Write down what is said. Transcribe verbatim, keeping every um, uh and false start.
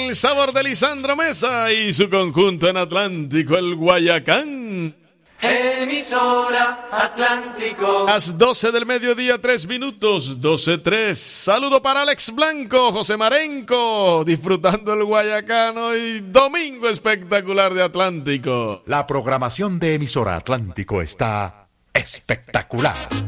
el sabor de Lisandro Mesa y su conjunto en Atlántico, el Guayacán. Emisora Atlántico. Las doce del mediodía, tres minutos, doce tres. Saludo para Alex Blanco, José Marenco, disfrutando el Guayacán hoy, domingo espectacular de Atlántico. La programación de Emisora Atlántico está espectacular.